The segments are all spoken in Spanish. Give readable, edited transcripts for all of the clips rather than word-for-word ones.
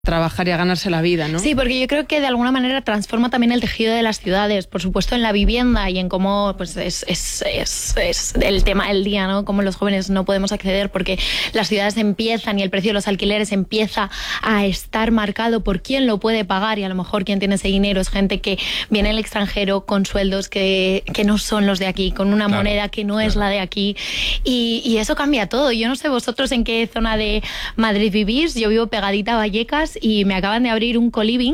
trabajar y a ganarse la vida, ¿no? Sí, porque yo creo que de alguna manera transforma también el tejido de las ciudades, por supuesto en la vivienda y en cómo pues es el tema del día, ¿no? Cómo los jóvenes no podemos acceder porque las ciudades empiezan y el precio de los alquileres empieza a estar marcado por quién lo puede pagar, y a lo mejor quien tiene ese dinero es gente que viene del extranjero con sueldos que no son los de aquí, con una moneda que no es la de aquí, y eso cambia todo. Yo no sé vosotros en qué zona de Madrid vivís, yo vivo pegadita a Vallecas y me acaban de abrir un co-living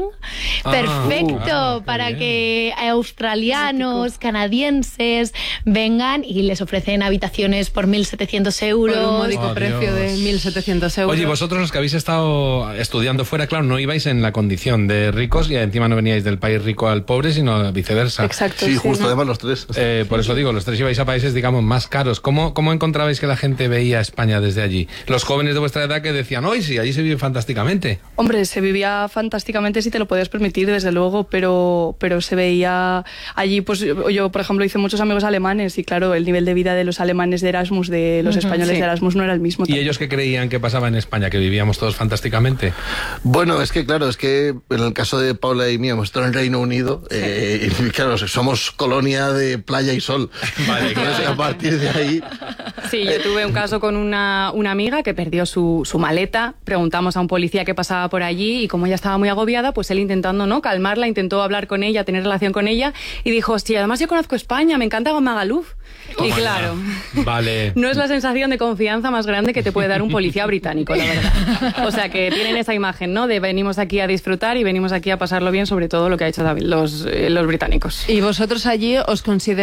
perfecto para que australianos, canadienses vengan y les ofrecen habitaciones por 1.700 euros. Por un módico precio de 1.700 euros. Oye, vosotros los que habéis estado estudiando fuera, claro, no ibais en la condición de ricos y encima no veníais del país rico al pobre, sino viceversa. Exacto. Sí, justo, ¿no? Además los tres. Por eso digo, los tres ibais a países, digamos, más caros. ¿Cómo encontrabais que la gente veía España desde allí? Los jóvenes de vuestra edad que decían, hoy sí, allí se vive fantásticamente. Hombre, se vivía fantásticamente si te lo podías permitir, desde luego, pero se veía allí, pues yo, por ejemplo, hice muchos amigos alemanes y claro, el nivel de vida de los alemanes de Erasmus, de los españoles de Erasmus no era el mismo. ¿Y ellos qué creían que pasaba en España, que vivíamos todos fantásticamente? Bueno, es que claro, en el caso de Paula y mí hemos estado en el Reino Unido y claro, somos colonia de playa y sol. Vale, claro. A partir de ahí... Sí, yo tuve un caso con una amiga que perdió su maleta, preguntamos a un policía qué pasaba por allí y como ella estaba muy agobiada, pues él intentando calmarla, intentó hablar con ella, tener relación con ella y dijo, hostia, además yo conozco España, me encanta Magaluf. Y claro, vale. No es la sensación de confianza más grande que te puede dar un policía británico, la verdad. O sea, que tienen esa imagen, ¿no? De venimos aquí a disfrutar y venimos aquí a pasarlo bien, sobre todo lo que ha hecho David, los británicos. ¿Y vosotros allí os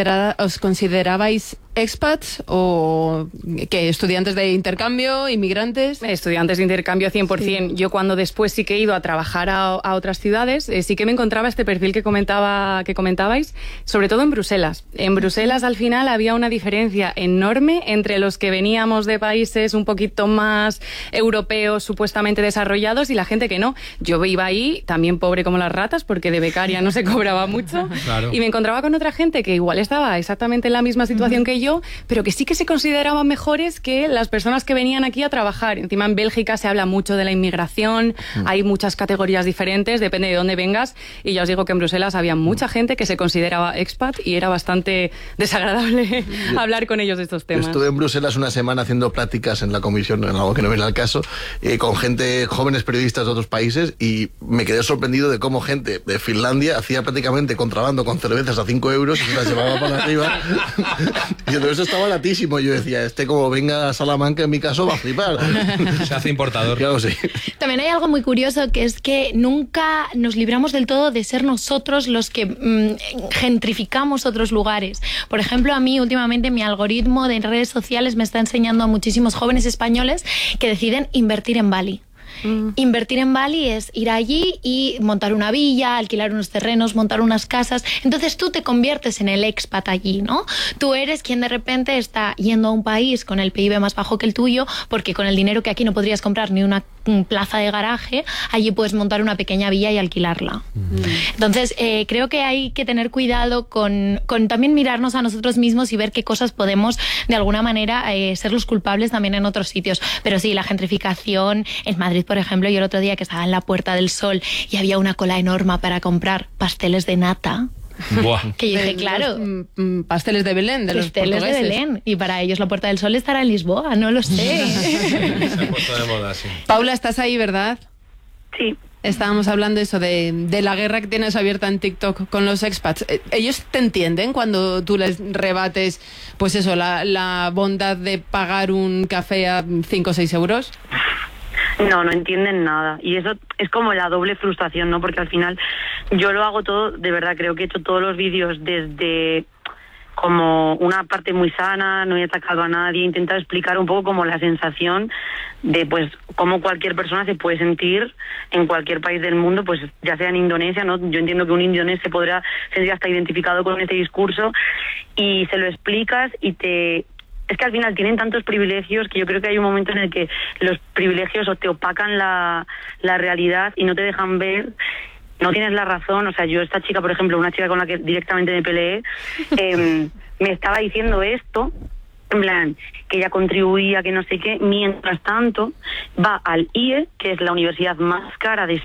considerabais expats o qué, estudiantes de intercambio, inmigrantes? Estudiantes de intercambio 100%. Sí. Yo cuando después sí que he ido a trabajar a otras ciudades, sí que me encontraba este perfil que comentabais, sobre todo en Bruselas. En Bruselas al final había una diferencia enorme entre los que veníamos de países un poquito más europeos, supuestamente desarrollados, y la gente que no. Yo iba ahí también pobre como las ratas, porque de becaria no se cobraba mucho, claro. Y me encontraba con otra gente que igual estaba exactamente en la misma situación que yo, pero que sí que se consideraban mejores que las personas que venían aquí a trabajar. Encima en Bélgica se habla mucho de la inmigración, hay muchas categorías diferentes, depende de dónde vengas, y ya os digo que en Bruselas había mucha gente que se consideraba expat y era bastante desagradable hablar con ellos de estos temas. Estuve en Bruselas una semana haciendo prácticas en la comisión, en algo que no viene al caso, con gente, jóvenes periodistas de otros países, y me quedé sorprendido de cómo gente de Finlandia hacía prácticamente contrabando con cervezas a 5 euros y se las llevaba para arriba. Y entonces estaba latísimo. Yo decía, como venga a Salamanca, en mi caso, va a flipar. Se hace importador. Claro, sí. También hay algo muy curioso, que es que nunca nos libramos del todo de ser nosotros los que gentrificamos otros lugares. Por ejemplo, a mí últimamente mi algoritmo de redes sociales me está enseñando a muchísimos jóvenes españoles que deciden invertir en Bali. Invertir en Bali es ir allí y montar una villa, alquilar unos terrenos, montar unas casas. Entonces tú te conviertes en el expat allí, ¿no? Tú eres quien de repente está yendo a un país con el PIB más bajo que el tuyo, porque con el dinero que aquí no podrías comprar ni una plaza de garaje, allí puedes montar una pequeña villa y alquilarla. Entonces creo que hay que tener cuidado con también mirarnos a nosotros mismos y ver qué cosas podemos de alguna manera ser los culpables también en otros sitios. Pero sí, la gentrificación en Madrid, por ejemplo, yo el otro día que estaba en la Puerta del Sol y había una cola enorme para comprar pasteles de nata. Buah. Que yo dije, claro, pasteles de Belén, de los portugueses. Pasteles de Belén, y para ellos la Puerta del Sol estará en Lisboa, no lo sé. Se ha puesto de moda, sí. Paula, ¿estás ahí, verdad? Sí. Estábamos hablando eso de la guerra que tienes abierta en TikTok con los expats. ¿Ellos te entienden cuando tú les rebates, pues eso, la bondad de pagar un café a 5 o 6 euros? No entienden nada. Y eso es como la doble frustración, ¿no? Porque al final yo lo hago todo, de verdad, creo que he hecho todos los vídeos desde como una parte muy sana, no he atacado a nadie, he intentado explicar un poco como la sensación de pues cómo cualquier persona se puede sentir en cualquier país del mundo, pues ya sea en Indonesia, ¿no? Yo entiendo que un indonés se podrá sentir hasta identificado con este discurso, y se lo explicas y es que al final tienen tantos privilegios que yo creo que hay un momento en el que los privilegios o te opacan la realidad y no te dejan ver. No tienes la razón. O sea, yo, esta chica, por ejemplo, una chica con la que directamente me peleé, me estaba diciendo esto en plan, que ella contribuía, que no sé qué, mientras tanto va al IE, que es la universidad más cara de